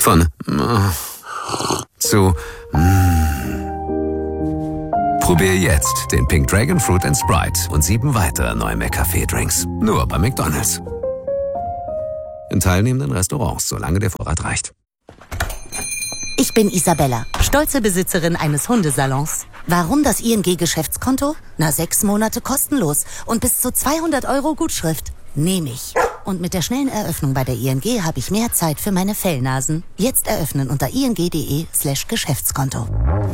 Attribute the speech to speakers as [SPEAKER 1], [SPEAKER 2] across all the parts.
[SPEAKER 1] Von zu Probier jetzt den Pink Dragon Fruit & Sprite und 7 weitere neue McCafé-Drinks. Nur bei McDonald's. In teilnehmenden Restaurants, solange der Vorrat reicht.
[SPEAKER 2] Ich bin Isabella, stolze Besitzerin eines Hundesalons. Warum das ING-Geschäftskonto? 6 Monate kostenlos und bis zu 200 € Gutschrift. Nehme ich. Und mit der schnellen Eröffnung bei der ING habe ich mehr Zeit für meine Fellnasen. Jetzt eröffnen unter ing.de/Geschäftskonto.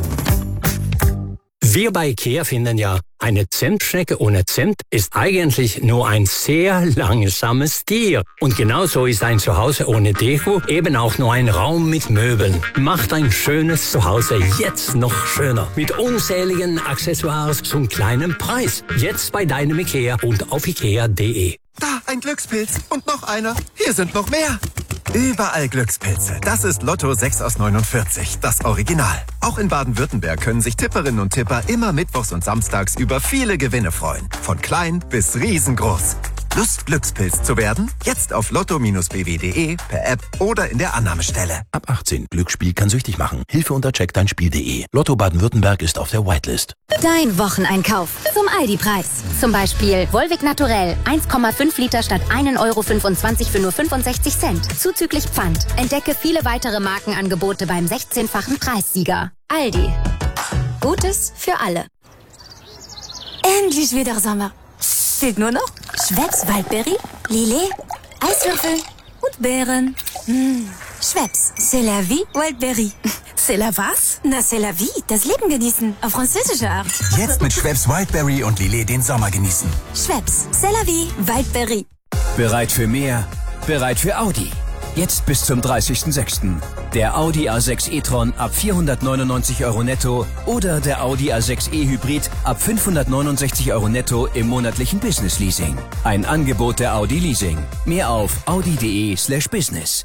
[SPEAKER 3] Wir bei IKEA finden ja, eine Zimtschnecke ohne Zimt ist eigentlich nur ein sehr langsames Tier. Und genauso ist ein Zuhause ohne Deko eben auch nur ein Raum mit Möbeln. Macht ein schönes Zuhause jetzt noch schöner. Mit unzähligen Accessoires zum kleinen Preis. Jetzt bei deinem IKEA und auf ikea.de.
[SPEAKER 4] Da, ein Glückspilz. Und noch einer. Hier sind noch mehr. Überall Glückspilze. Das ist Lotto 6 aus 49, das Original. Auch in Baden-Württemberg können sich Tipperinnen und Tipper immer mittwochs und samstags über viele Gewinne freuen. Von klein bis riesengroß. Lust, Glückspilz zu werden? Jetzt auf lotto-bw.de, per App oder in der Annahmestelle.
[SPEAKER 5] Ab 18. Glücksspiel kann süchtig machen. Hilfe unter checkdeinspiel.de. Lotto Baden-Württemberg ist auf der Whitelist.
[SPEAKER 6] Dein Wocheneinkauf zum Aldi-Preis. Zum Beispiel Volvic Naturell 1,5 Liter statt 1,25 € für nur 65 Cent. Zuzüglich Pfand. Entdecke viele weitere Markenangebote beim 16-fachen Preissieger. Aldi. Gutes für alle.
[SPEAKER 7] Endlich wieder Sommer. Fehlt nur noch Schweppes Waldberry, Lillet, Eiswürfel und Beeren. Schweppes, c'est la vie, Waldberry. C'est la was? Na, c'est la vie, das Leben genießen, auf französische Art.
[SPEAKER 8] Jetzt mit Schweppes Wildberry und Lillet den Sommer genießen.
[SPEAKER 7] Schweppes, c'est la vie, Waldberry.
[SPEAKER 9] Bereit für mehr? Bereit für Audi. Jetzt bis zum 30.06. Der Audi A6 e-tron ab 499 € netto oder der Audi A6 e-Hybrid ab 569 € netto im monatlichen Business-Leasing. Ein Angebot der Audi Leasing. Mehr auf audi.de/business.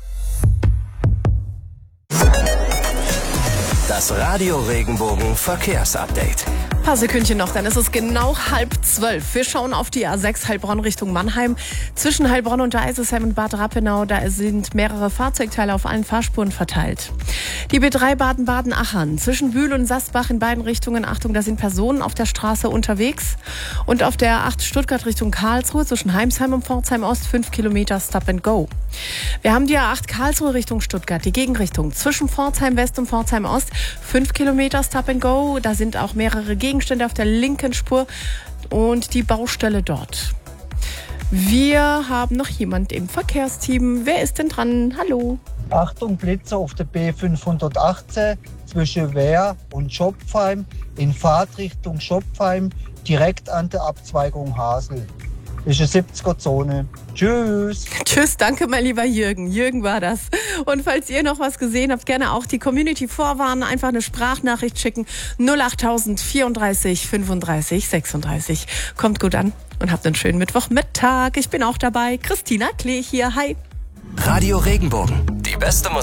[SPEAKER 10] Das Radio Regenbogen Verkehrsupdate.
[SPEAKER 11] Ein paar Sekündchen noch, dann ist es genau 11:30. Wir schauen auf die A6 Heilbronn Richtung Mannheim. Zwischen Heilbronn und Deisesheim und Bad Rappenau, da sind mehrere Fahrzeugteile auf allen Fahrspuren verteilt. Die B3 Baden-Baden-Achern. Zwischen Bühl und Sasbach in beiden Richtungen, Achtung, da sind Personen auf der Straße unterwegs. Und auf der A8 Stuttgart Richtung Karlsruhe zwischen Heimsheim und Pforzheim Ost 5 Kilometer Stop and Go. Wir haben die A8 Karlsruhe Richtung Stuttgart, die Gegenrichtung. Zwischen Pforzheim West und Pforzheim Ost 5 Kilometer Stop and Go. Da sind auch mehrere Gegenstände auf der linken Spur und die Baustelle dort. Wir haben noch jemand im Verkehrsteam. Wer ist denn dran? Hallo.
[SPEAKER 12] Achtung, Blitzer auf der B518 zwischen Wehr und Schopfheim in Fahrtrichtung Schopfheim, direkt an der Abzweigung Hasel. Ist eine 70er-Zone. Tschüss.
[SPEAKER 11] Tschüss, danke mein lieber Jürgen. Jürgen war das. Und falls ihr noch was gesehen habt, gerne auch die Community vorwarnen. Einfach eine Sprachnachricht schicken. 08000 34 35 36. Kommt gut an und habt einen schönen Mittwochmittag. Ich bin auch dabei. Christina Klee hier. Hi.
[SPEAKER 10] Radio Regenbogen. Die beste Musik.